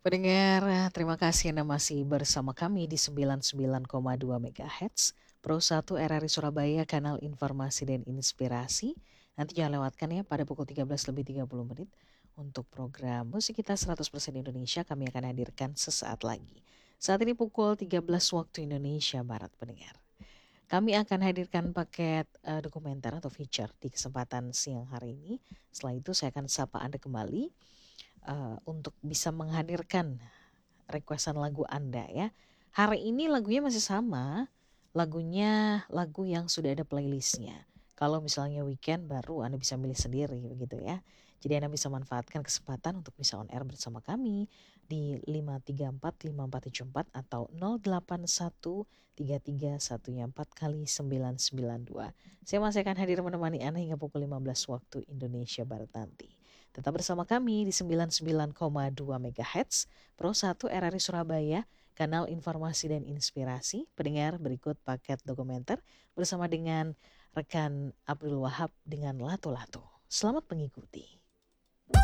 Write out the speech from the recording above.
Pendengar, terima kasih Anda masih bersama kami di 99,2 MHz, Pro 1 RRI Surabaya, kanal informasi dan inspirasi. Nanti jangan lewatkan ya pada pukul 13:30 untuk program Musik Kita 100% Indonesia kami akan hadirkan sesaat lagi. Saat ini pukul 13 waktu Indonesia Barat, pendengar. Kami akan hadirkan paket dokumenter atau feature di kesempatan siang hari ini. Setelah itu saya akan sapa Anda kembali untuk bisa menghadirkan requestan lagu Anda ya. Hari ini lagunya masih sama, lagunya lagu yang sudah ada playlistnya. Kalau misalnya weekend baru Anda bisa milih sendiri begitu ya. Jadi Anda bisa manfaatkan kesempatan untuk bisa on air bersama kami di 5345474 atau 08133114 kali 992. Saya masih akan hadir menemani Anda hingga pukul 15 waktu Indonesia Barat nanti. Tetap bersama kami di 99,2 MHz Pro 1 RRI Surabaya, kanal informasi dan inspirasi. Pendengar, berikut paket dokumenter bersama dengan rekan Abdul Wahab dengan Lato-Lato. Selamat mengikuti.